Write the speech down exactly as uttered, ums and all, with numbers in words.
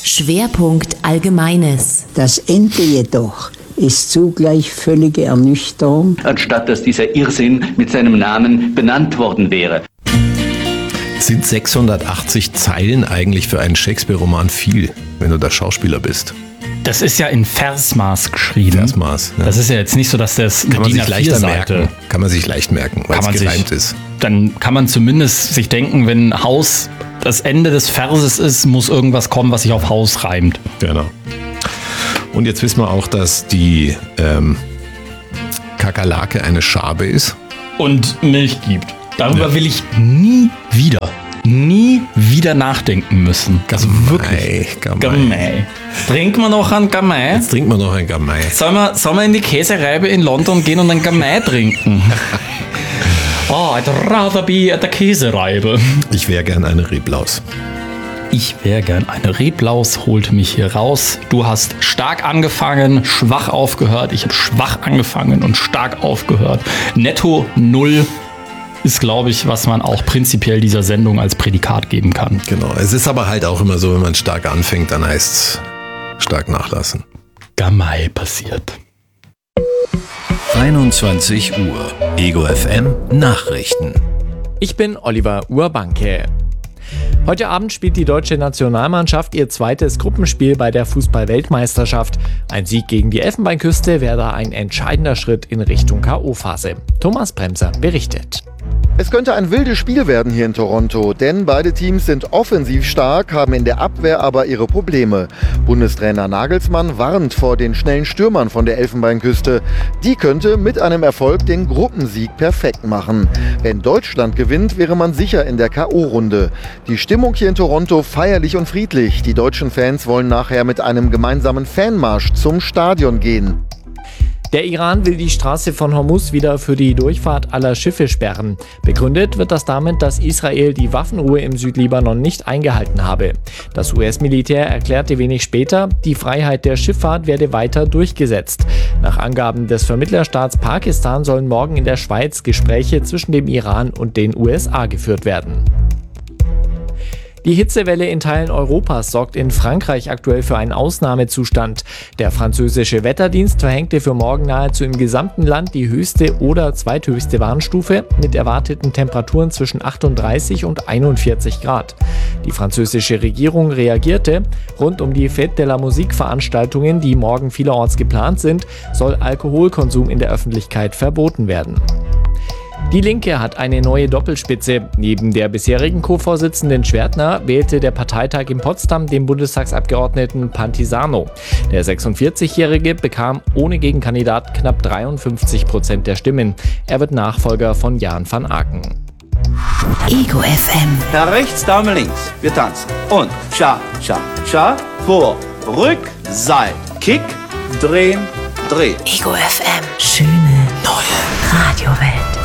Schwerpunkt Allgemeines. Das Ende jedoch ist zugleich völlige Ernüchterung. Anstatt dass dieser Irrsinn mit seinem Namen benannt worden wäre. Sind sechshundertachtzig Zeilen eigentlich für einen Shakespeare-Roman viel, wenn du da Schauspieler bist? Das ist ja in Versmaß geschrieben. Versmaß, ja. Das ist ja jetzt nicht so, dass das kann man sich leichter Seite merken. Kann man sich leicht merken, weil es gereimt ist. Dann kann man zumindest sich denken, wenn Haus das Ende des Verses ist, muss irgendwas kommen, was sich auf Haus reimt. Genau. Und jetzt wissen wir auch, dass die ähm, Kakerlake eine Schabe ist. Und Milch gibt. Darüber Ja. will ich nie wieder, nie wieder nachdenken müssen. Also wirklich. Gamay. Gamay. Trinken wir noch einen Gamay? Jetzt trinken wir noch ein Gamay. Sollen wir, sollen wir in die Käsereibe in London gehen und einen Gamay trinken? Oh, I'd rather be at the Käsereibe. Ich wäre gern eine Reblaus. Ich wäre gern eine Reblaus, holt mich hier raus. Du hast stark angefangen, schwach aufgehört. Ich habe schwach angefangen und stark aufgehört. Netto null ist, glaube ich, was man auch prinzipiell dieser Sendung als Prädikat geben kann. Genau. Es ist aber halt auch immer so, wenn man stark anfängt, dann heißt es stark nachlassen. Gamay passiert. einundzwanzig Uhr. Ego F M Nachrichten. Ich bin Oliver Urbanke. Heute Abend spielt die deutsche Nationalmannschaft ihr zweites Gruppenspiel bei der Fußball-Weltmeisterschaft. Ein Sieg gegen die Elfenbeinküste wäre da ein entscheidender Schritt in Richtung K O-Phase. Thomas Bremser berichtet. Es könnte ein wildes Spiel werden hier in Toronto, denn beide Teams sind offensiv stark, haben in der Abwehr aber ihre Probleme. Bundestrainer Nagelsmann warnt vor den schnellen Stürmern von der Elfenbeinküste. Die könnte mit einem Erfolg den Gruppensieg perfekt machen. Wenn Deutschland gewinnt, wäre man sicher in der K O-Runde. Die Stimmung hier in Toronto feierlich und friedlich. Die deutschen Fans wollen nachher mit einem gemeinsamen Fanmarsch zum Stadion gehen. Der Iran will die Straße von Hormuz wieder für die Durchfahrt aller Schiffe sperren. Begründet wird das damit, dass Israel die Waffenruhe im Südlibanon nicht eingehalten habe. Das U S-Militär erklärte wenig später, die Freiheit der Schifffahrt werde weiter durchgesetzt. Nach Angaben des Vermittlerstaats Pakistan sollen morgen in der Schweiz Gespräche zwischen dem Iran und den U S A geführt werden. Die Hitzewelle in Teilen Europas sorgt in Frankreich aktuell für einen Ausnahmezustand. Der französische Wetterdienst verhängte für morgen nahezu im gesamten Land die höchste oder zweithöchste Warnstufe mit erwarteten Temperaturen zwischen achtunddreißig und einundvierzig Grad. Die französische Regierung reagierte. Rund um die Fête de la Musique-Veranstaltungen, die morgen vielerorts geplant sind, soll Alkoholkonsum in der Öffentlichkeit verboten werden. Die Linke hat eine neue Doppelspitze. Neben der bisherigen Co-Vorsitzenden Schwertner wählte der Parteitag in Potsdam den Bundestagsabgeordneten Pantisano. Der sechsundvierzigjährige bekam ohne Gegenkandidat knapp dreiundfünfzig Prozent der Stimmen. Er wird Nachfolger von Jan van Aken. Ego F M. Herr rechts, Dame links. Wir tanzen. Und Scha, Scha, Scha. Vor, Rück, Seil. Kick, drehen, drehen. Ego F M. Schöne neue Radiowelt.